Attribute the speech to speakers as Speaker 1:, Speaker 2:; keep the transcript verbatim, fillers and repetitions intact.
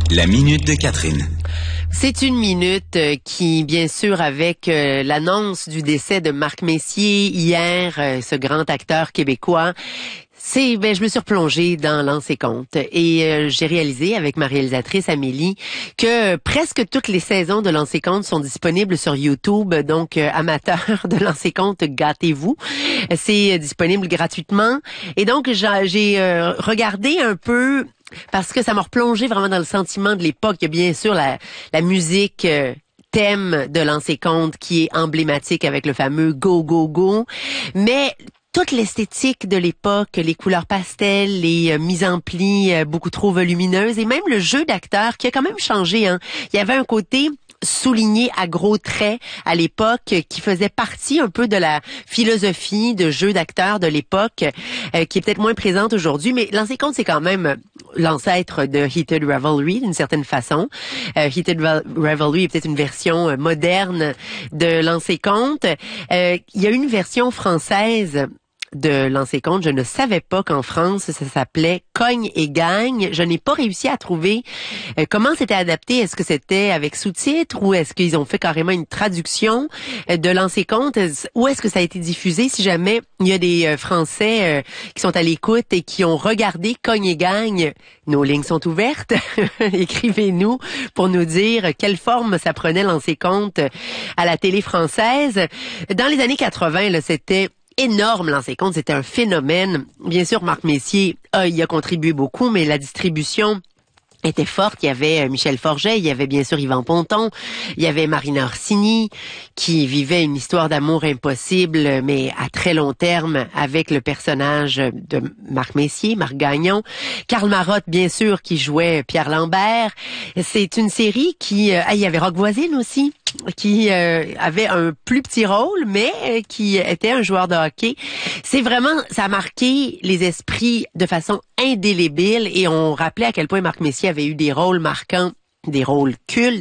Speaker 1: La minute de Catherine.
Speaker 2: C'est une minute euh, qui, bien sûr, avec euh, l'annonce du décès de Marc Messier hier, euh, ce grand acteur québécois, c'est, ben, je me suis replongée dans Lancer compte et euh, j'ai réalisé avec ma réalisatrice Amélie que euh, presque toutes les saisons de Lancer compte sont disponibles sur YouTube. Donc, euh, amateurs de Lancer compte, gâtez-vous. C'est euh, disponible gratuitement. Et donc, j'ai, j'ai euh, regardé un peu parce que ça m'a replongé vraiment dans le sentiment de l'époque. Il y a bien sûr la, la musique euh, thème de Lancer compte qui est emblématique avec le fameux Go, Go, Go. Mais toute l'esthétique de l'époque, les couleurs pastel, les euh, mises en pli euh, beaucoup trop volumineuses et même le jeu d'acteur qui a quand même changé. Hein. Il y avait un côté souligné à gros traits à l'époque qui faisait partie un peu de la philosophie de jeu d'acteur de l'époque euh, qui est peut-être moins présente aujourd'hui, mais Lancer compte, c'est quand même l'ancêtre de Heated Revelry d'une certaine façon. Euh, Heated Revelry est peut-être une version moderne de Lancer compte. Euh, il y a une version française de Lancer compte. Je ne savais pas qu'en France, ça s'appelait Cogne et gagne. Je n'ai pas réussi à trouver euh, comment c'était adapté. Est-ce que c'était avec sous-titres ou est-ce qu'ils ont fait carrément une traduction euh, de Lancer compte? Où est-ce que ça a été diffusé? Si jamais il y a des euh, Français euh, qui sont à l'écoute et qui ont regardé Cogne et gagne, nos lignes sont ouvertes. Écrivez-nous pour nous dire quelle forme ça prenait Lancer compte à la télé française. Dans les années quatre-vingts, là, c'était énorme, Lancer compte, c'était un phénomène. Bien sûr, Marc Messier a, y a contribué beaucoup, mais la distribution était forte. Il y avait Michel Forget, il y avait bien sûr Yvan Ponton, il y avait Marina Orsini qui vivait une histoire d'amour impossible, mais à très long terme avec le personnage de Marc Messier, Marc Gagnon. Karl Marotte, bien sûr, qui jouait Pierre Lambert. C'est une série qui... Ah, il y avait Roch Voisine aussi, qui euh, avait un plus petit rôle, mais euh, qui était un joueur de hockey. C'est vraiment, ça a marqué les esprits de façon indélébile et on rappelait à quel point Marc Messier avait eu des rôles marquants, des rôles cultes.